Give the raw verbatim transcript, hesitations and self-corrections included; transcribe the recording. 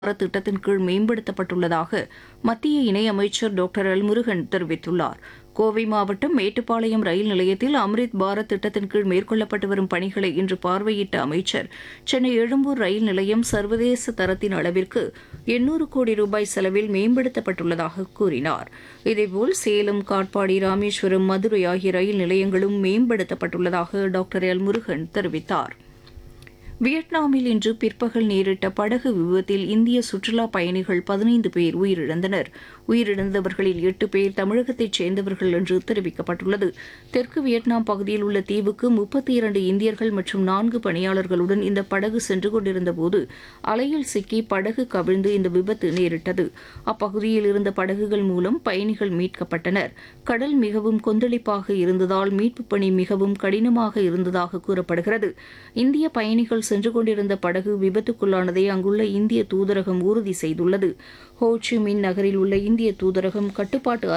திட்டத்தின் கீழ் மேம்படுத்தப்பட்டுள்ளதாக மத்திய இணையமைச்சர் டாக்டர் எல் முருகன் தெரிவித்துள்ளார். கோவை மாவட்டம் மேட்டுப்பாளையம் ரயில் நிலையத்தில் அம்ரித் பாரத் திட்டத்தின் கீழ் மேற்கொள்ளப்பட்டு வரும் பணிகளை இன்று பார்வையிட்ட அமைச்சர் சென்னை எழும்பூர் ரயில் நிலையம் சர்வதேச தரத்தின் அளவிற்கு எண்ணூறு கோடி ரூபாய் செலவில் மேம்படுத்தப்பட்டுள்ளதாக கூறினார். இதேபோல் சேலம், காட்பாடி, ராமேஸ்வரம், மதுரை ஆகிய ரயில் நிலையங்களும் மேம்படுத்தப்பட்டுள்ளதாக டாக்டர் எல் முருகன் தெரிவித்தார். வியட்நாமில் இன்று பிற்பகல் நேரிட்ட படகு விபத்தில் இந்திய சுற்றுலாப் பயணிகள் பதினைந்து பேர் உயிரிழந்தனர். உயிரிழந்தவர்களில் எட்டு பேர் தமிழகத்தைச் சேர்ந்தவர்கள் என்று தெரிவிக்கப்பட்டுள்ளது. தெற்கு வியட்நாம் பகுதியில் உள்ள தீவுக்கு முப்பத்தி இரண்டு இந்தியர்கள் மற்றும் நான்கு பணியாளர்களுடன் இந்த படகு சென்று கொண்டிருந்தபோது அலையில் சிக்கி படகு கவிழ்ந்து இந்த விபத்து நேரிட்டது. அப்பகுதியில் இருந்த படகுகள் மூலம் பயணிகள் மீட்கப்பட்டனர். கடல் மிகவும் கொந்தளிப்பாக இருந்ததால் மீட்புப் பணி மிகவும் கடினமாக இருந்ததாக கூறப்படுகிறது. இந்திய பயணிகள் சென்று கொண்டிருந்த படகு விபத்துக்குள்ளானதை அங்குள்ள இந்திய தூதரகம் உறுதி செய்துள்ளது. ஹோ சி மின் நகரில் உள்ள இந்திய தூதரகம் கட்டுப்பாட்டு